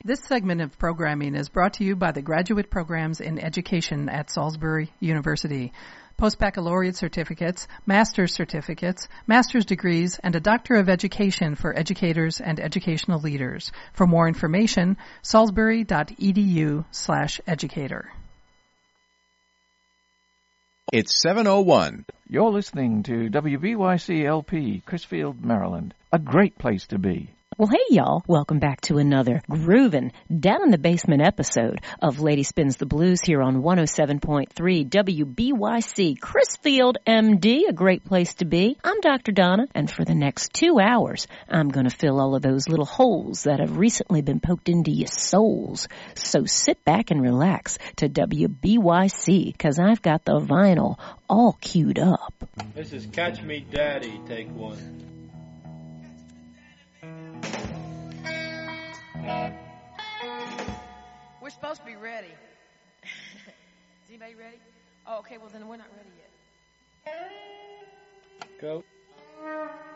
This segment of programming is brought to you by the graduate programs in education at Salisbury University. Post-baccalaureate certificates, master's certificates, master's degrees, and a Doctor of Education for educators and educational leaders. For more information, salisbury.edu/educator. It's 7:01. You're listening to WBYC LP, Chrisfield, Maryland. A great place to be. Well, hey, y'all. Welcome back to another groovin' down in the basement episode of Lady Spins the Blues here on 107.3 WBYC. Chrisfield, MD, a great place to be. I'm Dr. Donna, and for the next 2 hours, I'm going to fill all of those little holes that have recently been poked into your souls. So sit back and relax to WBYC, because I've got the vinyl all queued up. This is Catch Me Daddy, take one. We're supposed to be ready. Is anybody ready? Oh, okay, well then we're not ready yet. Go.